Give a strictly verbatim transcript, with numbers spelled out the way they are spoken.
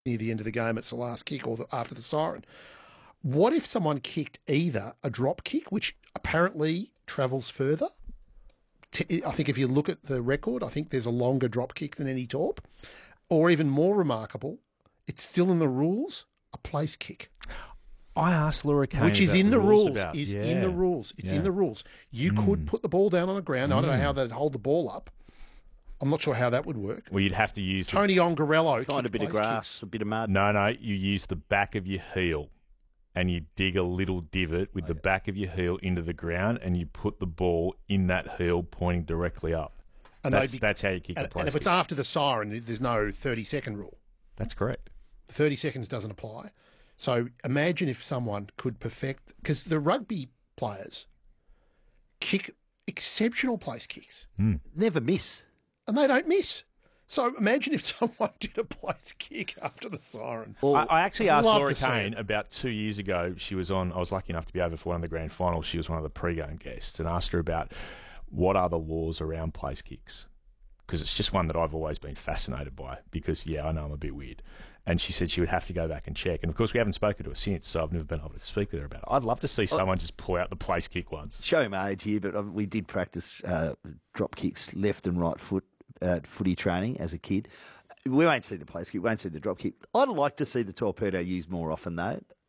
near the end of the game, it's the last kick or the, after the siren. What if someone kicked either a drop kick, which apparently travels further? I think if you look at the record, I think there's a longer drop kick than any torp. Or even more remarkable, it's still in the rules, a place kick. I asked Laura Kane Which is about in the rules. about- Is yeah. in the rules. It's Yeah. in the rules. You Mm. could put the ball down on the ground. I don't know Mm. how they'd hold the ball up. I'm not sure how that would work. Well, you'd have to use... the- Tony Ongarello. Find a kicked bit of place grass, kicks. a bit of mud. No, no, you use the back of your heel and you dig a little divot with the back of your heel into the ground and you put the ball in that heel pointing directly up. And That's, they'd be- that's how you kick And, a place and if it's kick. after the siren, there's no thirty-second rule. That's correct. thirty seconds doesn't apply. So imagine if someone could perfect... Because the rugby players kick exceptional place kicks. Never miss. And they don't miss. So imagine if someone did a place kick after the siren. Or I, I actually I'd asked love Laura to see Kane it. about two years ago. She was on, I was lucky enough to be over for one of the grand finals. She was one of the pre-game guests and asked her about what are the laws around place kicks. Because it's just one that I've always been fascinated by because, yeah, I know I'm a bit weird. And she said she would have to go back and check. And, of course, we haven't spoken to her since, so I've never been able to speak with her about it. I'd love to see someone just pull out the place kick once. show him age here, but uh, we did practice uh, drop kicks, left and right foot, uh, footy training as a kid. We won't see the place kick, we won't see the drop kick. I'd like to see the torpedo used more often, though.